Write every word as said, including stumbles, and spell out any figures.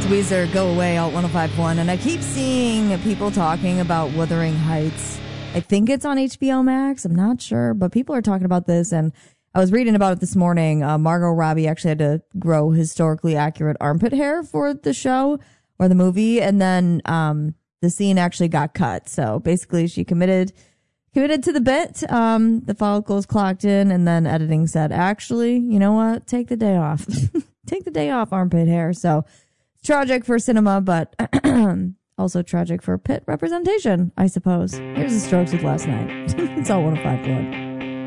Weezer, Go Away, Alt one oh five point one. And I keep seeing people talking about Wuthering Heights. I think it's on H B O Max. I'm not sure, but people are talking about this. And I was reading about it this morning. Uh, Margot Robbie actually had to grow historically accurate armpit hair for the show or the movie. And then um, the scene actually got cut. So basically she committed committed to the bit. Um, the follicles clocked in, and then editing said, actually, you know what? Take the day off. Take the day off, armpit hair. So tragic for cinema, but also tragic for pit representation, I suppose. Here's the Strokes with Last Night. It's all one oh five point one.